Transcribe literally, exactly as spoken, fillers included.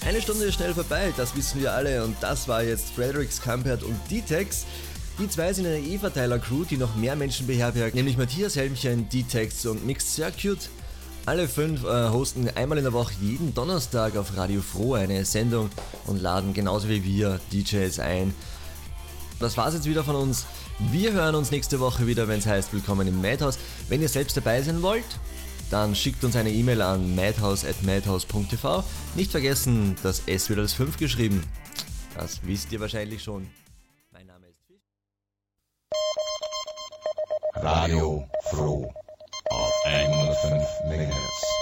Eine Stunde ist schnell vorbei, das wissen wir alle, und das war jetzt Fredericks Kampert und D-Tex. Die zwei sind eine E-Verteiler-Crew, die noch mehr Menschen beherbergt, nämlich Matthias Helmchen, D-Tex und Mixed Circuit. Alle fünf äh, hosten einmal in der Woche jeden Donnerstag auf Radio Froh eine Sendung und laden genauso wie wir D Js ein. Das war's jetzt wieder von uns. Wir hören uns nächste Woche wieder, wenn es heißt Willkommen im Madhouse. Wenn ihr selbst dabei sein wollt, dann schickt uns eine E-Mail an madhouse at madhouse punkt t v. Nicht vergessen, das S wird als fünf geschrieben. Das wisst ihr wahrscheinlich schon. Mein Name ist Fisch. Radio Froh auf hundertfünf Megahertz.